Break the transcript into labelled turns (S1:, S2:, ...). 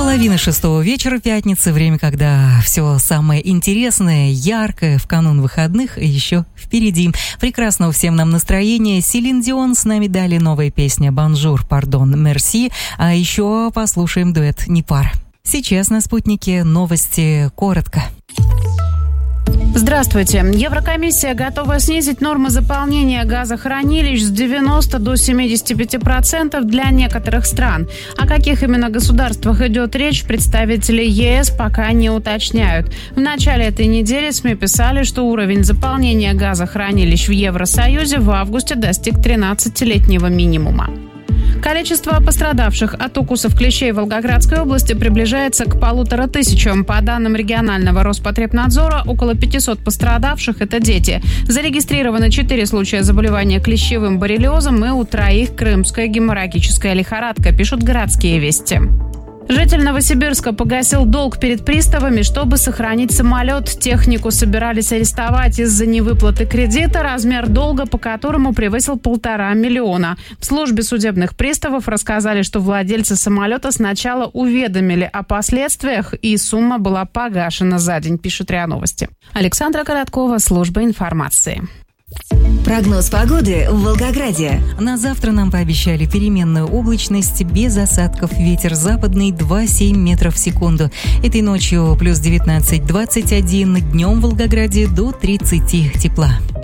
S1: Половина шестого вечера пятницы, время, когда все самое интересное, яркое в канун выходных еще впереди. Прекрасного всем нам настроения. Селин Дион с нами дали новая песня «Бонжур, пардон, мерси», а еще послушаем дуэт «Непар». Сейчас на «Спутнике» новости коротко.
S2: Здравствуйте. Еврокомиссия готова снизить нормы заполнения газохранилищ с 90 до 75% для некоторых стран. О каких именно государствах идет речь, представители ЕС пока не уточняют. В начале этой недели СМИ писали, что уровень заполнения газохранилищ в Евросоюзе в августе достиг 13-летнего минимума. Количество пострадавших от укусов клещей в Волгоградской области приближается к 1500. По данным регионального Роспотребнадзора, около 500 пострадавших – это дети. Зарегистрировано 4 случая заболевания клещевым боррелиозом и у 3 крымская геморрагическая лихорадка, пишут «Городские вести». Житель Новосибирска погасил долг перед приставами, чтобы сохранить самолет. Технику собирались арестовать из-за невыплаты кредита, размер долга по которому превысил 1,5 миллиона. В службе судебных приставов рассказали, что владельцы самолета сначала уведомили о последствиях, и сумма была погашена за день, пишут РИА Новости. Александра Короткова, служба информации.
S3: Прогноз погоды в Волгограде.
S1: На завтра нам пообещали переменную облачность без осадков. Ветер западный 2,7 метров в секунду. Этой ночью плюс 19-21, днем в Волгограде до 30 тепла.